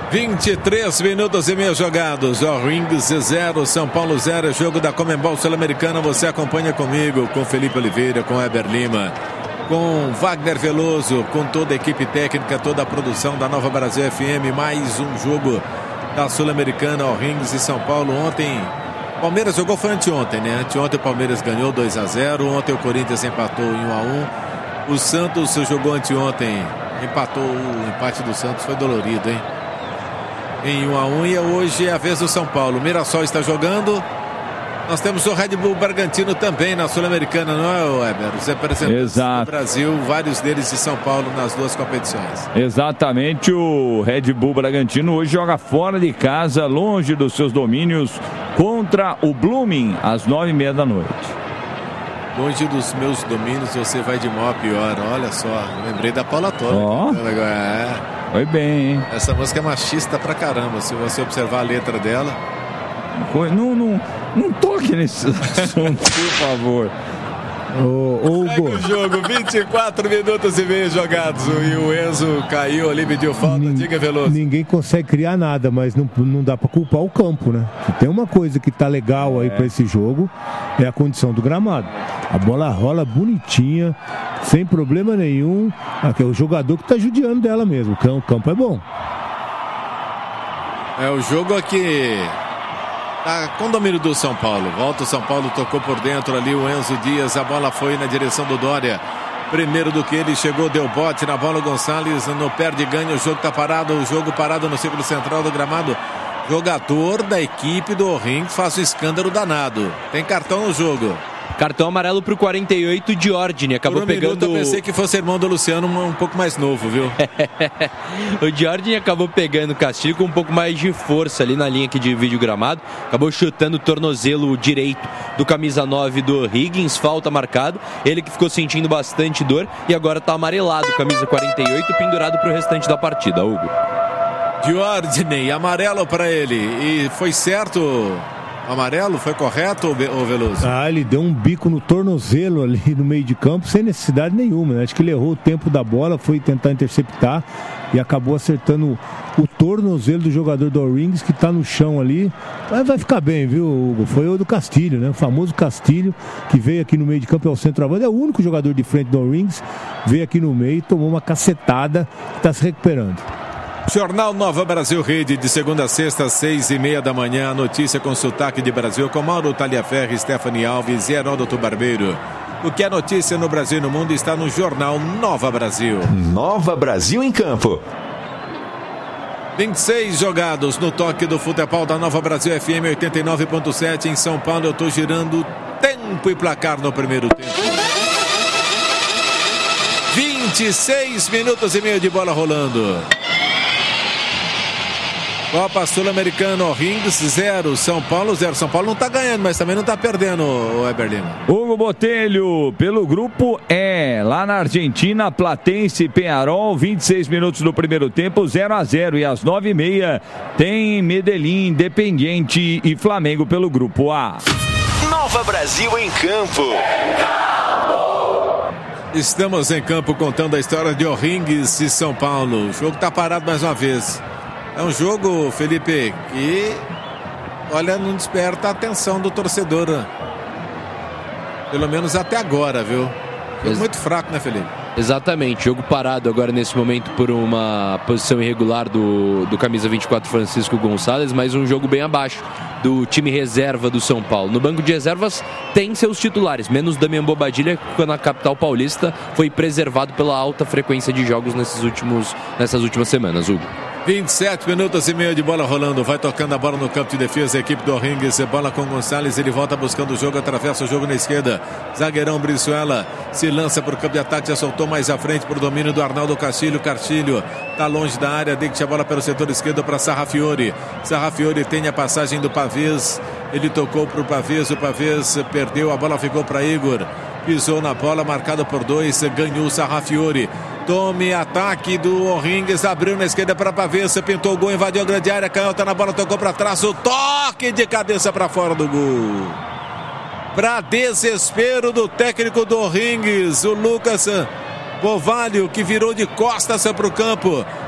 23 minutos e meio jogados. O'Rings 0, São Paulo 0. Jogo da Conmebol Sul-Americana. Você acompanha comigo, com Felipe Oliveira, com Heber Lima, com Wagner Veloso, com toda a equipe técnica, toda a produção da Nova Brasil FM. Mais um jogo da Sul-Americana, O'Rings e São Paulo. Ontem, Palmeiras jogou, foi anteontem, né? Anteontem o Palmeiras ganhou 2-0. Ontem o Corinthians empatou em 1-1. O Santos jogou anteontem, empatou. O empate do Santos foi dolorido, hein? Em 1-1, e hoje é a vez do São Paulo. O Mirassol está jogando. Nós temos o Red Bull Bragantino também na Sul-Americana, não é, Weber? Os representantes do Brasil, vários deles de São Paulo nas duas competições. Exatamente, o Red Bull Bragantino hoje joga fora de casa, longe dos seus domínios, contra o Blooming, às 9h30 da noite. Longe dos meus domínios, você vai de mal a pior. Olha só, lembrei da Paula Tola. Foi bem, hein? Essa música é machista pra caramba, se você observar a letra dela. Não toque nesse assunto, por favor. Segue o jogo, 24 minutos e meio jogados. E o Enzo caiu ali, pediu falta. Diga, Veloso. Ninguém consegue criar nada, mas não dá pra culpar o campo, né? Se tem uma coisa que tá legal aí pra esse jogo, é a condição do gramado. A bola rola bonitinha, sem problema nenhum. Aqui é o jogador que tá judiando dela mesmo. O campo é bom. É o jogo aqui. Tá com domínio do São Paulo. Volta o São Paulo, tocou por dentro ali o Enzo Dias. A bola foi na direção do Dória. Primeiro do que ele chegou, deu bote na bola. O Gonçalves não perde, ganha. O jogo tá parado. O jogo parado no círculo central do gramado. Jogador da equipe do O'Rings faz um escândalo danado. Tem cartão no jogo. Cartão amarelo pro 48, Diordini. Acabou pegando. Eu pensei que fosse irmão do Luciano, um pouco mais novo, viu? O Diordini acabou pegando o castigo com um pouco mais de força ali na linha que divide o gramado. Acabou chutando o tornozelo direito do camisa 9 do Higgins. Falta marcado. Ele que ficou sentindo bastante dor e agora tá amarelado. Camisa 48, pendurado pro restante da partida, Hugo. Diordini, amarelo para ele. E foi certo. Amarelo, foi correto, o Veloso? Ele deu um bico no tornozelo ali no meio de campo, sem necessidade nenhuma, né? Acho que ele errou o tempo da bola, foi tentar interceptar e acabou acertando o tornozelo do jogador do O'Rings, que tá no chão ali. Mas vai ficar bem, viu, Hugo? Foi o do Castilho, né? O famoso Castilho, que veio aqui no meio de campo, é o centroavante, é o único jogador de frente do O'Rings, veio aqui no meio, tomou uma cacetada e tá se recuperando. Jornal Nova Brasil Rede, de segunda a sexta, 6h30 da manhã. Notícia com sotaque de Brasil, com Mauro Taliaferri, Stephanie Alves e Heródoto Barbeiro. O que é notícia no Brasil e no mundo está no Jornal Nova Brasil. Nova Brasil em campo. 26 jogados no toque do futebol da Nova Brasil FM 89.7 em São Paulo. Eu estou girando tempo e placar no primeiro tempo. 26 minutos e meio de bola rolando. Copa Sul-Americana, O'Rings 0, São Paulo 0. São Paulo não está ganhando, mas também não está perdendo, o Heber Lima. Hugo Botelho, pelo grupo E, lá na Argentina, Platense e Peñarol, 26 minutos do primeiro tempo, 0-0. E às 9h30 tem Medellín, Independiente e Flamengo pelo grupo A. Nova Brasil em campo. Estamos em campo contando a história de O'Rings e São Paulo. O jogo está parado mais uma vez. É um jogo, Felipe, que, olha, não desperta a atenção do torcedor. Pelo menos até agora, viu? Muito fraco, né, Felipe? Exatamente, jogo parado agora nesse momento por uma posição irregular do camisa 24 Francisco Gonçalves, mas um jogo bem abaixo do time reserva do São Paulo. No banco de reservas tem seus titulares, menos Damian Bobadilla, que na capital paulista foi preservado pela alta frequência de jogos nessas últimas semanas, Hugo. 27 minutos e meio de bola rolando. Vai tocando a bola no campo de defesa. A equipe do O'Rings. Bola com Gonçalves. Ele volta buscando o jogo. Atravessa o jogo na esquerda. Zagueirão Brizuela se lança para o campo de ataque. Já soltou mais à frente para o domínio do Arnaldo Castilho. Castilho está longe da área. Deixa a bola pelo setor esquerdo para Sarrafiori. Sarrafiori tem a passagem do Pavês. Ele tocou para o Pavês. O Pavês perdeu. A bola ficou para Igor. Pisou na bola. Marcado por 2. Ganhou o Sarrafiori. Tome ataque do O'Rings, abriu na esquerda para Pavês, pintou o gol, invadiu a grande área, canhota na bola, tocou para trás, o toque de cabeça para fora do gol. Para desespero do técnico do O'Rings, o Lucas Bovalho, que virou de costas para o campo.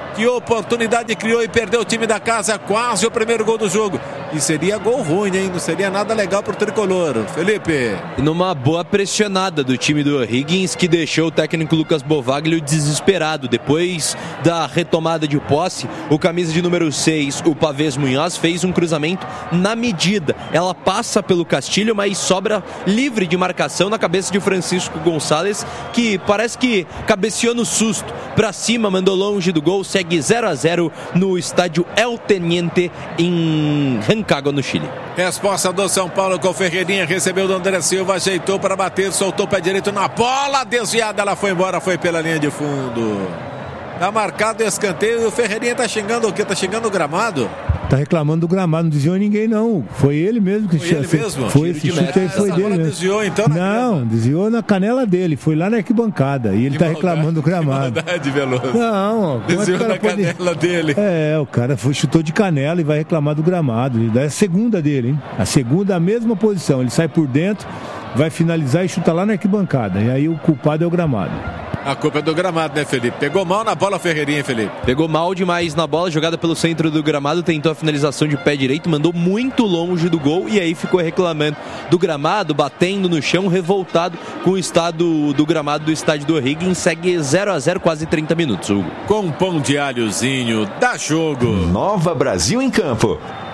Que oportunidade criou e perdeu o time da casa, quase o primeiro gol do jogo. E seria gol ruim, hein? Não seria nada legal pro tricolor. Felipe. Numa boa pressionada do time do O'Higgins, que deixou o técnico Lucas Bovaglio desesperado. Depois da retomada de posse, o camisa de número 6, o Pavés Munhoz, fez um cruzamento na medida. Ela passa pelo Castilho, mas sobra livre de marcação na cabeça de Francisco Gonçalves, que parece que cabeceou no susto. Pra cima, mandou longe do gol, segue 0-0 no estádio El Teniente em Rancagua, no Chile. Resposta do São Paulo com o Ferreirinha, recebeu do André Silva, ajeitou para bater, soltou o pé direito na bola, desviada, ela foi embora, foi pela linha de fundo. Tá marcado o escanteio e o Ferreirinha tá xingando o quê? Tá xingando o gramado? Tá reclamando do gramado, não desviou ninguém não. Foi ele mesmo que foi ele mesmo? Foi esse chute aí, foi dele mesmo. Desviou então não, desviou na canela dele, foi lá na arquibancada e ele tá reclamando do gramado. Que maldade, Veloso. Não, desviou na canela dele. O cara chutou de canela e vai reclamar do gramado. É a segunda dele, hein? A segunda, a mesma posição, ele sai por dentro, vai finalizar e chuta lá na arquibancada. E aí o culpado é o gramado. A culpa é do gramado, né, Felipe? Pegou mal na bola, Ferreirinha, Felipe. Pegou mal demais na bola, jogada pelo centro do gramado, tentou a finalização de pé direito, mandou muito longe do gol e aí ficou reclamando do gramado, batendo no chão, revoltado com o estado do gramado do estádio do O'Higgins. Segue 0-0, quase 30 minutos, Hugo. Com pão de alhozinho, dá jogo. Nova Brasil em campo.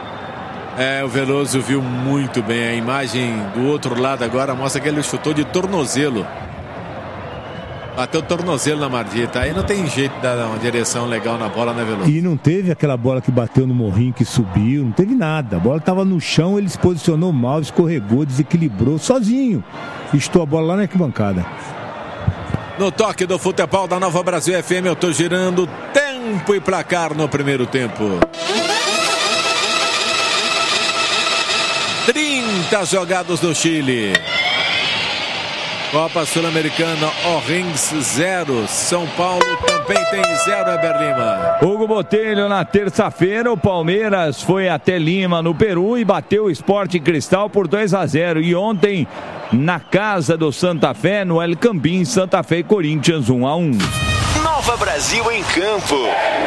O Veloso viu muito bem. A imagem do outro lado agora mostra que ele chutou de tornozelo. Bateu o tornozelo na Mardita. Aí não tem jeito de dar uma direção legal na bola, né, Veloso? E não teve aquela bola que bateu no morrinho, que subiu. Não teve nada. A bola estava no chão, ele se posicionou mal, escorregou, desequilibrou sozinho. E estou a bola lá na arquibancada. No toque do futebol da Nova Brasil FM, eu tô girando tempo e placar no primeiro tempo. 30 jogados do Chile. Copa Sul-Americana, O'Higgins 0, São Paulo também tem 0, Eber Lima. Hugo Botelho, na terça-feira, o Palmeiras foi até Lima, no Peru, e bateu o Sporting Cristal por 2-0. E ontem, na casa do Santa Fé, no El Campín, Santa Fé e Corinthians 1-1. Nova Brasil em campo.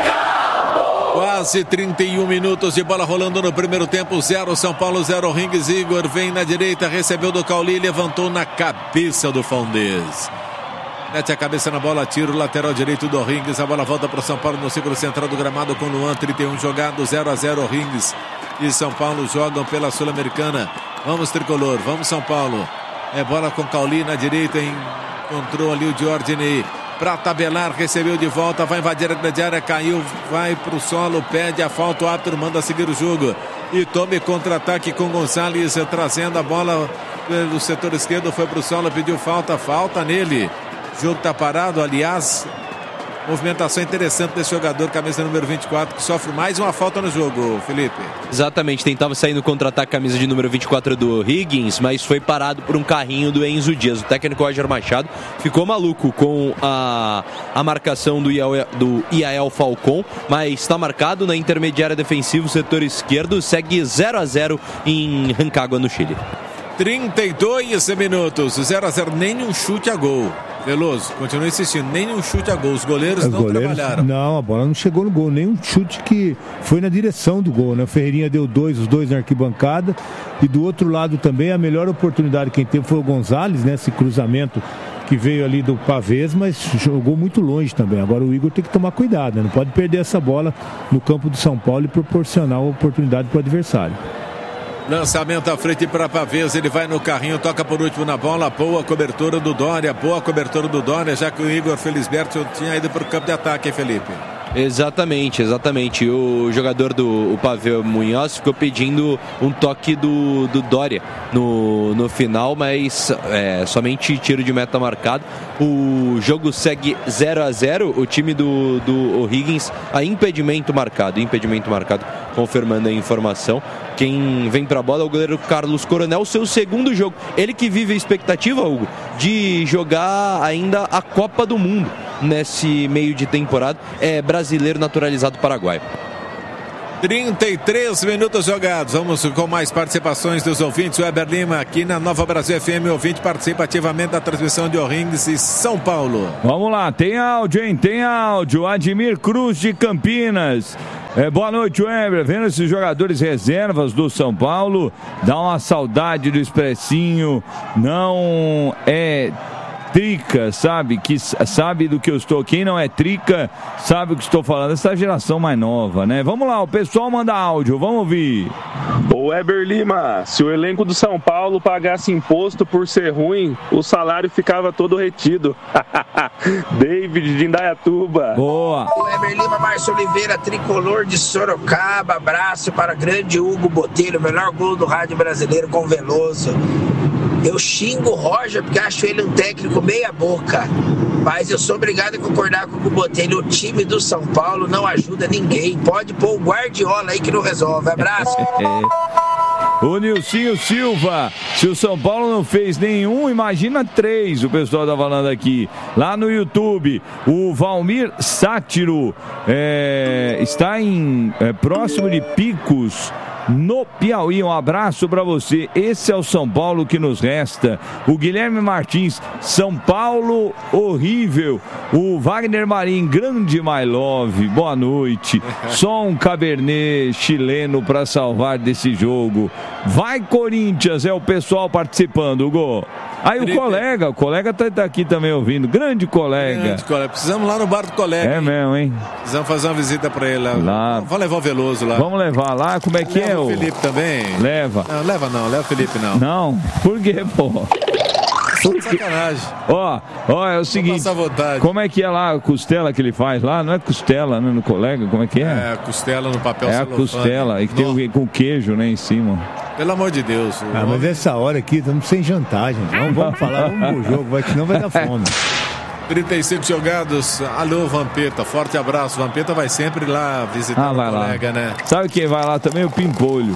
Quase 31 minutos de bola rolando no primeiro tempo. 0 São Paulo, 0 O'Higgins. Igor vem na direita, recebeu do Cauli, levantou na cabeça do Faldez. Mete a cabeça na bola, tiro lateral direito do O'Higgins. A bola volta para o São Paulo no círculo central do gramado com Luan. 31 jogado, 0-0 O'Higgins e São Paulo jogam pela Sul-Americana. Vamos tricolor, vamos São Paulo. É bola com Cauli na direita, encontrou ali o Diordini. Para tabelar, recebeu de volta, vai invadir a grande área, caiu, vai pro solo, pede a falta, o árbitro manda seguir o jogo. E tome contra-ataque com Gonçalves, trazendo a bola pelo setor esquerdo, foi pro solo, pediu falta nele. O jogo tá parado, aliás, movimentação interessante desse jogador, camisa número 24, que sofre mais uma falta no jogo, Felipe. Exatamente, tentava sair no contra-ataque, camisa de número 24 do O'Higgins, mas foi parado por um carrinho do Enzo Dias. O técnico Roger Machado ficou maluco com a marcação do Iael Falcon, mas está marcado na intermediária defensiva, setor esquerdo, segue 0-0 em Rancagua, no Chile. 32 minutos, 0-0, nem um chute a gol. Veloso, continua insistindo, nem um chute a gol. Os goleiros trabalharam. Não, a bola não chegou no gol, nem um chute que foi na direção do gol, né? O Ferreirinha deu os dois na arquibancada, e do outro lado também a melhor oportunidade quem teve foi o Gonçalves, né? Esse cruzamento que veio ali do Pavés, mas jogou muito longe também. Agora o Igor tem que tomar cuidado, né? Não pode perder essa bola no campo do São Paulo e proporcionar uma oportunidade para o adversário. Lançamento à frente para Pavés, ele vai no carrinho, toca por último na bola, boa cobertura do Dória, já que o Igor Felisberto tinha ido para o campo de ataque, hein, Felipe? Exatamente. O jogador do Pavés Munhoz ficou pedindo um toque do Dória no final, mas somente tiro de meta marcado. O jogo segue 0-0. O time do O'Higgins, impedimento marcado, confirmando a informação. Quem vem pra bola é o goleiro Carlos Coronel, seu segundo jogo. Ele que vive a expectativa, Hugo, de jogar ainda a Copa do Mundo nesse meio de temporada. É brasileiro naturalizado paraguaio. 33 minutos jogados. Vamos com mais participações dos ouvintes. O Weber Lima aqui na Nova Brasil FM. O ouvinte participa ativamente da transmissão de O'Rings e São Paulo. Vamos lá, tem áudio, hein? Tem áudio. Admir Cruz de Campinas. Boa noite, Weber. Vendo esses jogadores reservas do São Paulo, dá uma saudade do Expressinho. Não é trica, sabe do que eu estou. Quem não é trica sabe o que estou falando. Essa geração mais nova, né? Vamos lá, o pessoal manda áudio, vamos ouvir. Ô Weber Lima, se o elenco do São Paulo pagasse imposto por ser ruim, o salário ficava todo retido. David de Indaiatuba. Boa. Weber Lima, Márcio Oliveira, tricolor de Sorocaba. Abraço para grande Hugo Botelho, o melhor gol do rádio brasileiro com Veloso. Eu xingo o Roger porque acho ele um técnico meia boca, mas eu sou obrigado a concordar com o Hugo Botelho. O time do São Paulo não ajuda ninguém. Pode pôr o Guardiola aí que não resolve. Abraço. O Nilcinho Silva, se o São Paulo não fez nenhum, imagina 3, o pessoal tá falando aqui. Lá no YouTube, o Valmir Sátiro está próximo de Picos, no Piauí. Um abraço para você. Esse é o São Paulo que nos resta. O Guilherme Martins, São Paulo horrível. O Wagner Marim, grande my love, boa noite. Só um Cabernet chileno para salvar desse jogo. Vai Corinthians, é o pessoal participando, Hugo. Aí o colega tá aqui também ouvindo. Grande colega. Precisamos lá no bar do colega. É mesmo, hein? Precisamos fazer uma visita pra ele lá. Vamos levar o Veloso lá. Vamos levar lá, como é que leva o Felipe também. Leva. Não, leva o Felipe não. Não, por quê, pô? Sacanagem. Ó, é o seguinte, como é que é lá a costela que ele faz lá? Não é costela, né, no colega, como é que é? É, costela no papel celofane. É a costela, e que tem com queijo, né, em cima. Pelo amor de Deus. Mas essa hora aqui, estamos sem jantar, gente. Vamos falar, vamos pro jogo, senão vai dar fome. 35 jogados. Alô, Vampeta. Forte abraço. Vampeta vai sempre lá visitar o colega, né? Sabe quem vai lá também? O Pimpolho.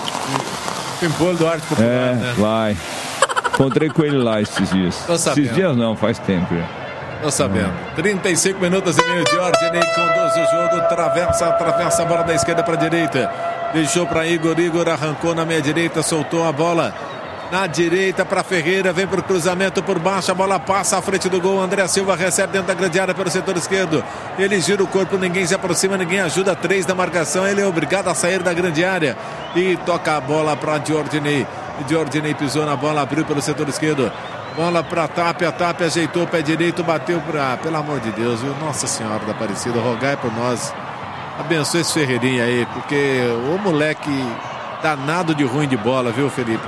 Pimpolho do Arte Popular, né? Vai. Encontrei com ele lá esses dias. Esses dias não, faz tempo já. Tô sabendo. 35 minutos e meio de Ordinei conduz o jogo. Atravessa a bola da esquerda para a direita. Deixou para Igor. Igor arrancou na meia direita, soltou a bola na direita para Ferreira. Vem para o cruzamento por baixo. A bola passa à frente do gol. André Silva recebe dentro da grande área pelo setor esquerdo. Ele gira o corpo, ninguém se aproxima, ninguém ajuda. 3 da marcação. Ele é obrigado a sair da grande área e toca a bola para Diordinei. Diordinei pisou na bola, abriu pelo setor esquerdo. Bola para Tapia, Tapia ajeitou o pé direito, bateu para... Pelo amor de Deus, viu? Nossa Senhora da Aparecida, rogai por nós. Abençoe esse Ferreirinha aí, porque o moleque danado de ruim de bola, viu, Felipe?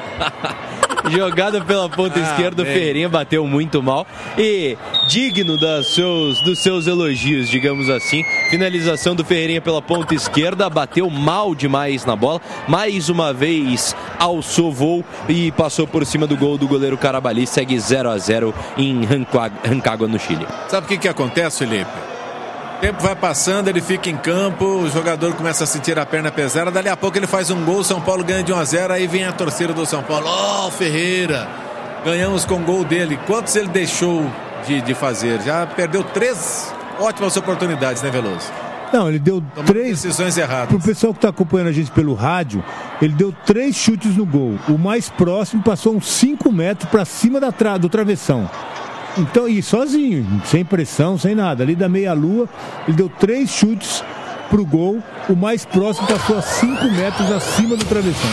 Jogada pela ponta esquerda, o Ferreirinha bateu muito mal e digno dos seus elogios, digamos assim. Finalização do Ferreirinha pela ponta esquerda, bateu mal demais na bola, mais uma vez alçou voo e passou por cima do gol do goleiro Carabali. Segue 0-0 em Rancagua, no Chile. Sabe o que acontece, Felipe? O tempo vai passando, ele fica em campo, o jogador começa a sentir a perna pesada, dali a pouco ele faz um gol, São Paulo ganha de 1-0, aí vem a torcida do São Paulo. Ferreira, ganhamos com o gol dele. Quantos ele deixou de fazer? Já perdeu 3 ótimas oportunidades, né, Veloso? Não, ele deu 3 decisões erradas. Pro pessoal que está acompanhando a gente pelo rádio, ele deu 3 chutes no gol. O mais próximo passou uns 5 metros para cima do travessão. Então, e sozinho, sem pressão, sem nada. Ali da meia-lua, ele deu 3 chutes pro gol. O mais próximo passou a 5 metros acima do travessão.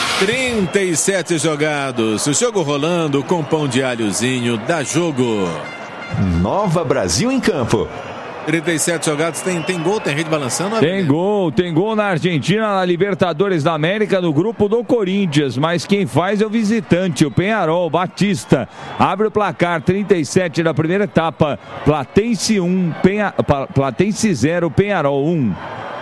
37 jogados. O jogo rolando com pão de alhozinho. Dá jogo. Nova Brasil em campo. 37 jogados, tem gol, tem rede balançando? Tem gol na Argentina, na Libertadores da América, no grupo do Corinthians, mas quem faz é o visitante, o Peñarol. Batista abre o placar, 37 da primeira etapa, Platense 1, Platense 0, Peñarol 1.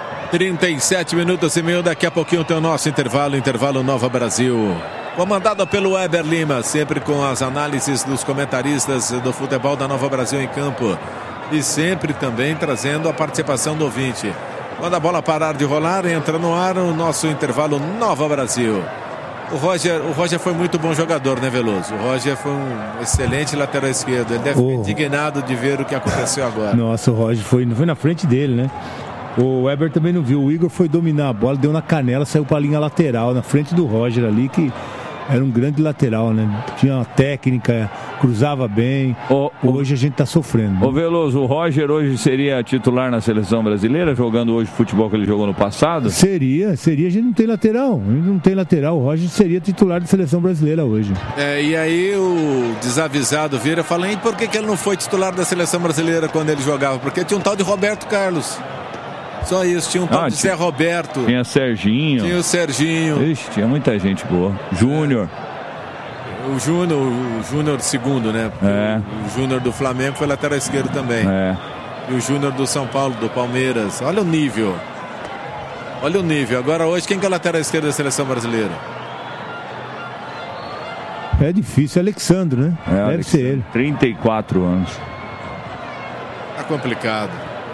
37 minutos e meio, daqui a pouquinho tem o nosso intervalo Nova Brasil. Comandado pelo Weber Lima, sempre com as análises dos comentaristas do futebol da Nova Brasil em campo. E sempre também trazendo a participação do ouvinte. Quando a bola parar de rolar, entra no ar o nosso intervalo Nova Brasil. O Roger foi muito bom jogador, né, Veloso? O Roger foi um excelente lateral esquerdo. Ele deve ficar indignado de ver o que aconteceu agora. Nossa, o Roger foi na frente dele, né? O Weber também não viu. O Igor foi dominar a bola, deu na canela, saiu para a linha lateral, na frente do Roger ali, que era um grande lateral, né? Tinha uma técnica, cruzava bem. Hoje a gente tá sofrendo. Ô Veloso, o Roger hoje seria titular na seleção brasileira, jogando hoje o futebol que ele jogou no passado? Seria. A gente não tem lateral. O Roger seria titular da seleção brasileira hoje. E aí o desavisado Vieira fala, e por que ele não foi titular da seleção brasileira quando ele jogava? Porque tinha um tal de Roberto Carlos. Só isso, tinha um tal de Zé Roberto. Tinha Serginho. Tinha o Serginho. Ixi, tinha muita gente boa. Júnior. O Júnior segundo, né? O Júnior do Flamengo foi lateral esquerdo também. E o Júnior do São Paulo, do Palmeiras. Olha o nível. Agora hoje, quem que é o lateral esquerdo da seleção brasileira? É difícil, Alexandre, né? Deve ser ele. 34 anos. Tá complicado.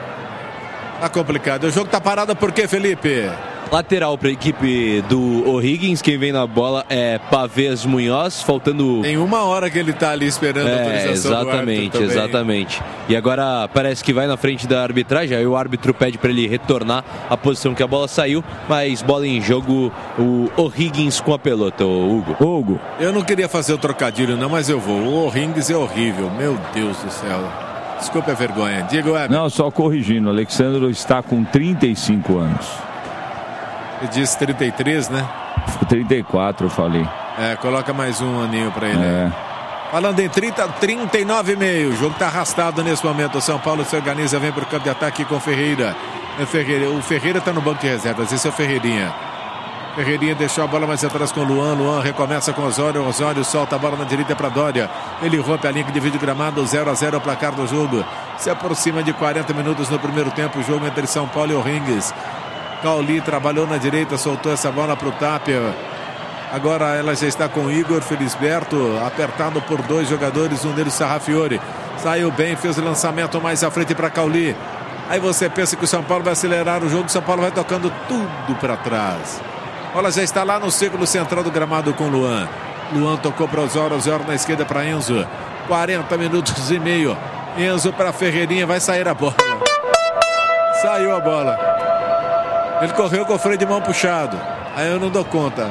O jogo tá parado por quê, Felipe? Lateral para a equipe do O'Higgins, quem vem na bola é Pavés Munhoz, faltando... Tem 1 hora que ele tá ali esperando a autorização exatamente. E agora parece que vai na frente da arbitragem, aí o árbitro pede para ele retornar à posição que a bola saiu, mas bola em jogo, o O'Higgins com a pelota, o Hugo. Eu não queria fazer o trocadilho não, mas eu vou. O O'Higgins é horrível, meu Deus do céu. Desculpa a vergonha. Diego Weber. Não, só corrigindo. O Alexandre está com 35 anos. Ele disse 33, né? 34, eu falei. Coloca mais um aninho para ele. Falando em 39,5. O jogo está arrastado nesse momento. O São Paulo se organiza, vem para o campo de ataque com o Ferreira. O Ferreira está no banco de reservas. Esse é o Ferreirinha. Ferreirinha deixou a bola mais atrás com o Luan. Luan recomeça com o Osório. Osório solta a bola na direita para Dória. Ele rompe a linha que divide o gramado. 0-0 o placar do jogo. Se aproxima de 40 minutos no primeiro tempo. O jogo entre São Paulo e O'Higgins. Cauli trabalhou na direita, soltou essa bola para o Tapia. Agora ela já está com o Igor Felisberto, apertado por 2 jogadores, um deles Sarrafiore. Saiu bem, fez o lançamento mais à frente para Cauli. Aí você pensa que o São Paulo vai acelerar o jogo. O São Paulo vai tocando tudo para trás. A bola já está lá no círculo central do gramado com o Luan. Luan tocou para Osório, Osório na esquerda para Enzo. 40 minutos e meio. Enzo para Ferreirinha, vai sair a bola. Saiu a bola. Ele correu com o freio de mão puxado. Aí eu não dou conta.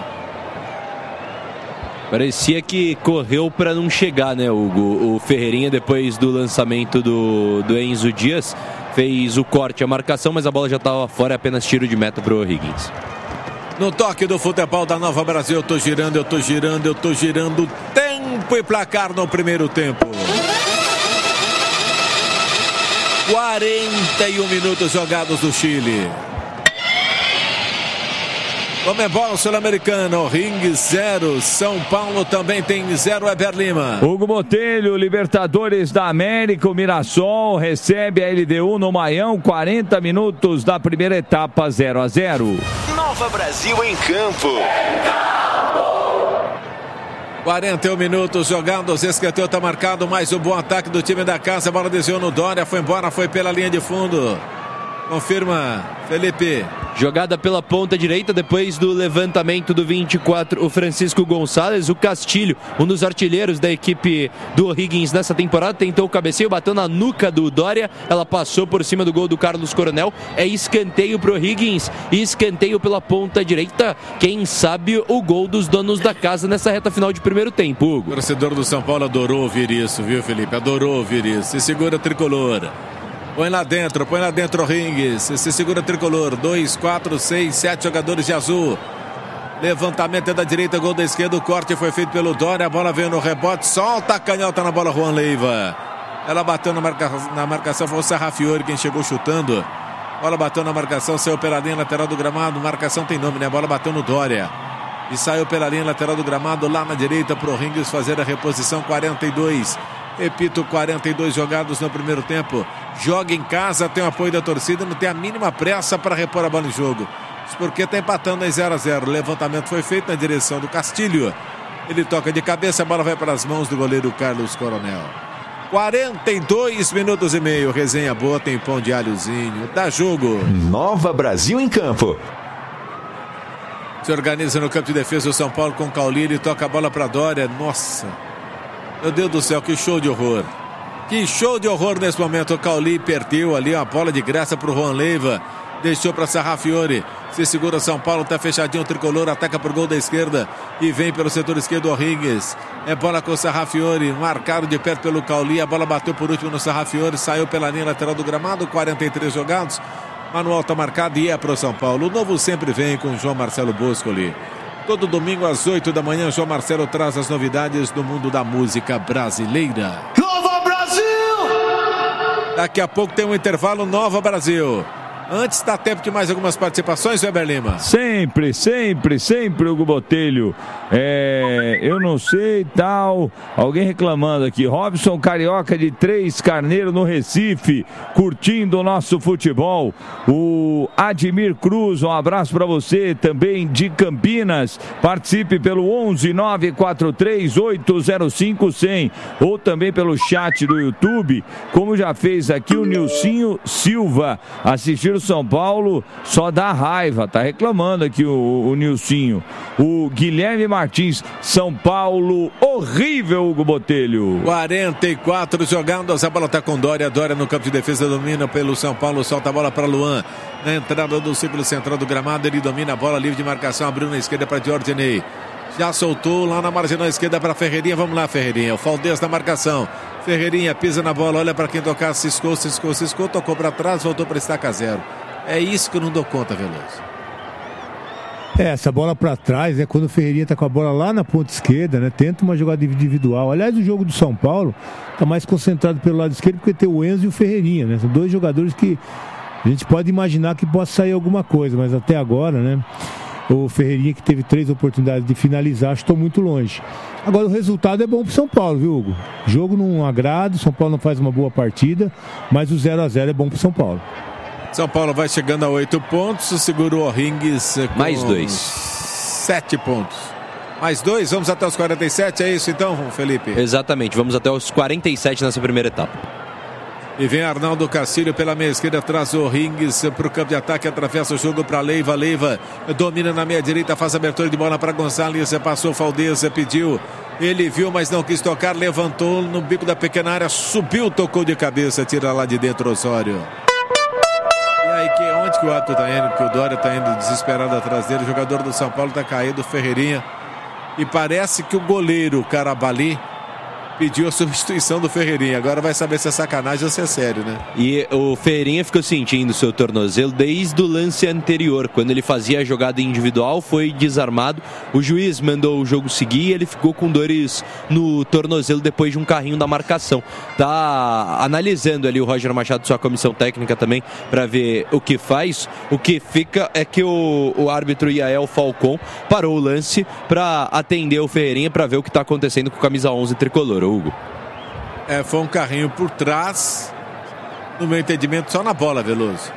Parecia que correu para não chegar, né, Hugo? O Ferreirinha, depois do lançamento do Enzo Dias, fez o corte, a marcação, mas a bola já estava fora, apenas tiro de meta para o O'Higgins. No toque do futebol da Nova Brasil, eu tô girando. Tempo e placar no primeiro tempo. 41 minutos jogados do Chile. Comebol Sul-Americana, O'Higgins 0, São Paulo também tem 0, Weber Lima. Hugo Botelho, Libertadores da América, o Mirassol recebe a LDU no Maião, 40 minutos da primeira etapa, 0-0. Nova Brasil em campo. 41 minutos jogados, escanteio está marcado, mais um bom ataque do time da casa, a bola desviou no Dória, foi embora, foi pela linha de fundo. Confirma, Felipe. Jogada pela ponta direita, depois do levantamento do 24, o Francisco Gonçalves, o Castilho, um dos artilheiros da equipe do O'Higgins nessa temporada, tentou o cabeceio, bateu na nuca do Dória, ela passou por cima do gol do Carlos Coronel, é escanteio pro O'Higgins, escanteio pela ponta direita, quem sabe o gol dos donos da casa nessa reta final de primeiro tempo, Hugo. O torcedor do São Paulo adorou ouvir isso, viu, Felipe? Adorou ouvir isso. Se segura tricolor. Põe lá dentro, O'Higgins. Se segura tricolor. 2, 4, 6, 7 jogadores de azul. Levantamento é da direita, gol da esquerda. O corte foi feito pelo Dória. A bola veio no rebote. Solta a canhota na bola, Juan Leiva. Ela bateu na marcação. Foi o Sarrafiore quem chegou chutando. Bola bateu na marcação, saiu pela linha lateral do gramado. Marcação tem nome, né? A bola bateu no Dória. E saiu pela linha lateral do gramado, lá na direita, pro O'Higgins fazer a reposição. 42. Repito, 42 jogados no primeiro tempo. Joga em casa, tem o apoio da torcida, não tem a mínima pressa para repor a bola em jogo. Isso porque está empatando em 0-0. O levantamento foi feito na direção do Castilho. Ele toca de cabeça, a bola vai para as mãos do goleiro Carlos Coronel. 42 minutos e meio. Resenha boa, tem pão de alhozinho. Dá jogo. Nova Brasil em campo. Se organiza no campo de defesa o São Paulo com o Cauli. Ele toca a bola para Dória. Nossa. Meu Deus do céu, que show de horror. Que show de horror nesse momento. O Cauli perdeu ali a bola de graça para o Juan Leiva. Deixou para Sarrafiore. Se segura São Paulo, tá fechadinho o tricolor, ataca pro gol da esquerda e vem pelo setor esquerdo o Rodrigues. É bola com o Sarrafiore, marcado de perto pelo Cauli, a bola bateu por último no Sarrafiore, saiu pela linha lateral do gramado, 43 jogados. Manuel tá marcado e é pro São Paulo. O novo sempre vem com João Marcelo Boscoli. Todo domingo às 8 da manhã, João Marcelo traz as novidades do mundo da música brasileira. Nova Brasil! Daqui a pouco tem um intervalo, Nova Brasil. Antes dá tempo de mais algumas participações, Weber Lima? Sempre, Hugo Botelho. Eu não sei, tal. Alguém reclamando aqui. Robson Carioca de Três Carneiro no Recife, curtindo o nosso futebol. O Admir Cruz, um abraço para você, também de Campinas. Participe pelo 11-943-805-100 ou também pelo chat do YouTube, como já fez aqui o Nilcinho Silva. Assistir o São Paulo só dá raiva, tá reclamando aqui o Nilcinho. O Guilherme Martins, São Paulo horrível, Hugo Botelho. 44 jogados, a bola tá com Dória no campo de defesa, domina pelo São Paulo, solta a bola para Luan, na entrada do círculo central do gramado, ele domina a bola, livre de marcação, abriu na esquerda para Diordinei, já soltou lá na marginal esquerda para Ferreirinha, vamos lá Ferreirinha, o Faldez na marcação, Ferreirinha pisa na bola, olha para quem tocar, ciscou, tocou para trás, voltou para estaca zero. É isso que eu não dou conta, Veloso. Essa bola para trás, né? Quando o Ferreirinha tá com a bola lá na ponta esquerda, né? Tenta uma jogada individual. Aliás, o jogo do São Paulo tá mais concentrado pelo lado esquerdo porque tem o Enzo e o Ferreirinha, né? São dois jogadores que a gente pode imaginar que possa sair alguma coisa, mas até agora, né? O Ferreirinha, que teve 3 oportunidades de finalizar, estou muito longe. Agora o resultado é bom pro São Paulo, viu, Hugo? Jogo não agrada, o São Paulo não faz uma boa partida, mas o 0-0 é bom pro São Paulo. São Paulo vai chegando a 8 pontos, segura o Rodrigues com mais 2. 7 pontos. Mais 2, vamos até os 47, é isso então, Felipe? Exatamente, vamos até os 47 nessa primeira etapa. E vem Arnaldo Castilho pela meia esquerda, traz o Rodrigues para o campo de ataque, atravessa o jogo para Leiva, domina na meia direita, faz abertura de bola para Gonçalves, passou o Faldez, pediu, ele viu, mas não quis tocar, levantou no bico da pequena área, subiu, tocou de cabeça, tira lá de dentro o Osório. E aí, onde que o árbitro tá indo? Porque o Dória tá indo desesperado atrás dele. O jogador do São Paulo tá caído, Ferreirinha. E parece que o goleiro Carabali pediu a substituição do Ferreirinha. Agora vai saber se é sacanagem ou se é sério, né? E o Ferreirinha ficou sentindo seu tornozelo desde o lance anterior. Quando ele fazia a jogada individual, foi desarmado. O juiz mandou o jogo seguir e ele ficou com dores no tornozelo depois de um carrinho da marcação. Tá analisando ali o Roger Machado, sua comissão técnica também, para ver o que faz. O que fica é que o árbitro Iael Falcon parou o lance para atender o Ferreirinha, para ver o que está acontecendo com o camisa 11 tricolor. Hugo. Foi um carrinho por trás, no meu entendimento, só na bola, Veloso.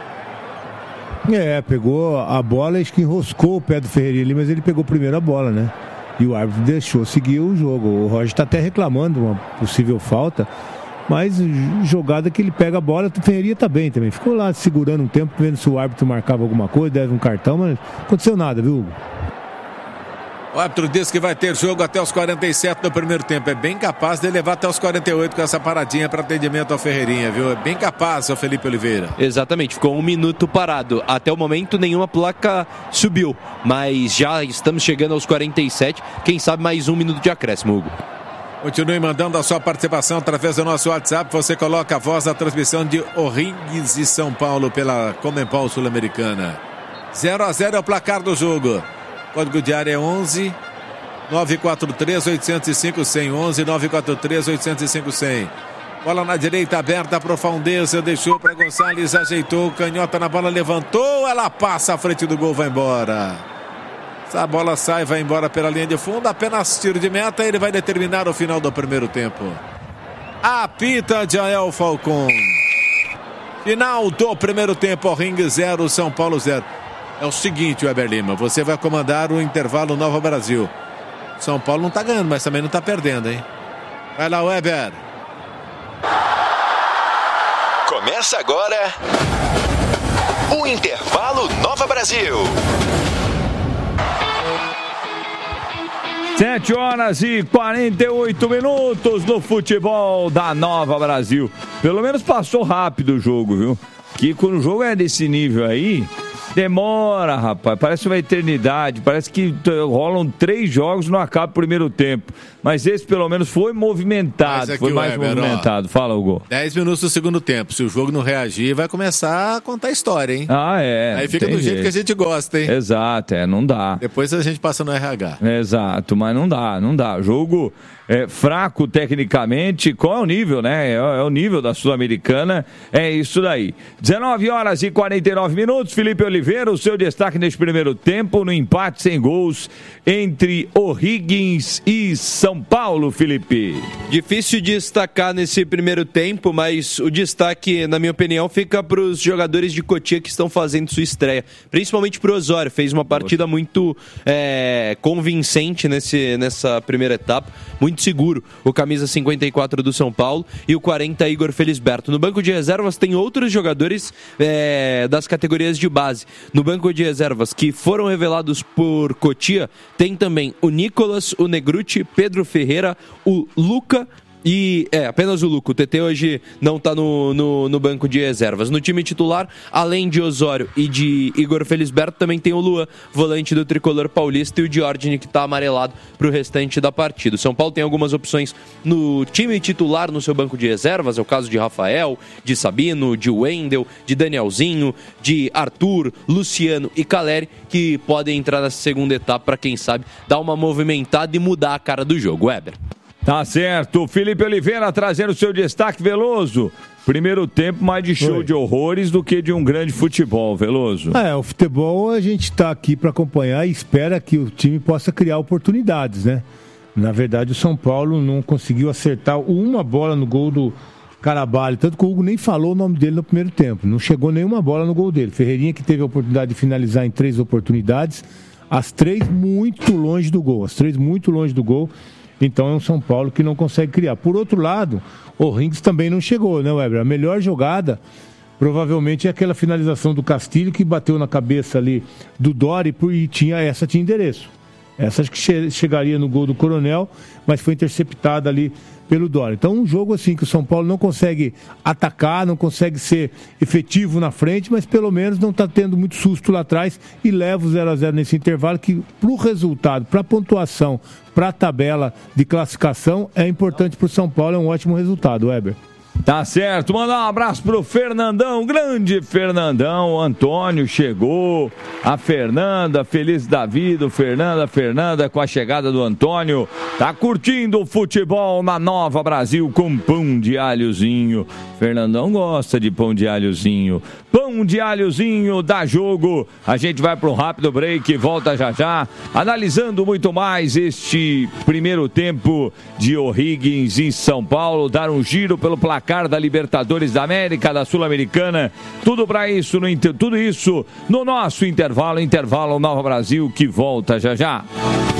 Pegou a bola, acho que enroscou o pé do Ferreirinha ali, mas ele pegou primeiro a bola, né? E o árbitro deixou seguir o jogo. O Roger está até reclamando uma possível falta, mas jogada que ele pega a bola, o Ferreirinha tá bem também. Ficou lá segurando um tempo, vendo se o árbitro marcava alguma coisa, deve um cartão, mas não aconteceu nada, viu, Hugo? O árbitro diz que vai ter jogo até os 47 no primeiro tempo. É bem capaz de levar até os 48 com essa paradinha para atendimento ao Ferreirinha, viu? É bem capaz, o Felipe Oliveira. Exatamente, ficou 1 minuto parado. Até o momento nenhuma placa subiu, mas já estamos chegando aos 47. Quem sabe mais 1 minuto de acréscimo, Hugo. Continue mandando a sua participação através do nosso WhatsApp. Você coloca a voz da transmissão de Rodrigues e São Paulo pela Comembol Sul-Americana. 0-0 é o placar do jogo. Código de área é 11 943 805 100. 11 943 805 100. Bola na direita aberta para o Faldez, deixou para Gonçalves, ajeitou, canhota na bola, levantou, ela passa à frente do gol, vai embora. Essa bola sai, vai embora pela linha de fundo, apenas tiro de meta, ele vai determinar o final do primeiro tempo. Apita Jael Falcon. Final do primeiro tempo, Ring 0, São Paulo 0. É o seguinte, Weber Lima, você vai comandar o intervalo Nova Brasil. São Paulo não tá ganhando, mas também não tá perdendo, hein? Vai lá, Weber. Começa agora o intervalo Nova Brasil. 7h48 no futebol da Nova Brasil. Pelo menos passou rápido o jogo, viu? que quando o jogo é desse nível aí, demora, rapaz, parece uma eternidade, parece que rolam 3 jogos e não acaba o primeiro tempo, mas esse pelo menos foi movimentado, foi mais movimentado. Fala, Hugo. 10 minutos do segundo tempo, se o jogo não reagir, vai começar a contar a história, hein? Aí fica do jeito que a gente gosta, hein? Exato, não dá. Depois a gente passa no RH. Exato, mas não dá, jogo fraco tecnicamente. Qual é o nível, né? É o nível da Sul-Americana, é isso daí. 19h49, Felipe Oliveira, o seu destaque neste primeiro tempo, no empate sem gols entre O'Higgins e São Paulo, Felipe. Difícil de destacar nesse primeiro tempo, mas o destaque, na minha opinião, fica para os jogadores de Cotia que estão fazendo sua estreia, principalmente para o Osório. Fez uma partida muito convincente nessa primeira etapa, muito seguro, o camisa 54 do São Paulo e o 40 Igor Felisberto. No banco de reservas tem outros jogadores das categorias de base. No banco de reservas que foram revelados por Cotia, tem também o Nicolas, o Negruti, Pedro Ferreira, o Luca e apenas o Luca. O TT hoje não está no banco de reservas. No time titular, além de Osório e de Igor Felisberto, também tem o Luan, volante do tricolor paulista, e o Diordini, que está amarelado para o restante da partida. O São Paulo tem algumas opções no time titular, no seu banco de reservas. É o caso de Rafael, de Sabino, de Wendel, de Danielzinho, de Arthur, Luciano e Caleri, que podem entrar nessa segunda etapa para, quem sabe, dar uma movimentada e mudar a cara do jogo. Weber. Tá certo, Felipe Oliveira trazendo o seu destaque, Veloso. Primeiro tempo mais de show de horrores do que de um grande futebol, Veloso. O futebol a gente está aqui para acompanhar e espera que o time possa criar oportunidades, né? Na verdade, o São Paulo não conseguiu acertar uma bola no gol do Carabalho, tanto que o Hugo nem falou o nome dele no primeiro tempo. Não chegou nenhuma bola no gol dele. Ferreirinha, que teve a oportunidade de finalizar em 3 oportunidades, as 3 muito longe do gol. Então é um São Paulo que não consegue criar. Por outro lado, o O'Higgins também não chegou, né, Weber? A melhor jogada provavelmente é aquela finalização do Castilho, que bateu na cabeça ali do Dori e tinha endereço. Essa acho que chegaria no gol do Coronel, mas foi interceptada ali pelo Dori. Então um jogo assim que o São Paulo não consegue atacar, não consegue ser efetivo na frente, mas pelo menos não está tendo muito susto lá atrás e leva o 0-0 nesse intervalo, que para o resultado, para a pontuação, para a tabela de classificação, é importante para o São Paulo, é um ótimo resultado, Weber. Tá certo, mandar um abraço pro Fernandão, grande Fernandão. O Antônio chegou, a Fernanda, feliz da vida, Fernanda com a chegada do Antônio, tá curtindo o futebol na Nova Brasil com pão de alhozinho. Fernandão gosta de pão de alhozinho. Pão de alhozinho dá jogo. A gente vai para um rápido break, volta já, analisando muito mais este primeiro tempo de O'Higgins em São Paulo, dar um giro pelo placar da Libertadores da América, da Sul-Americana, tudo isso no nosso intervalo Nova Brasil, que volta já.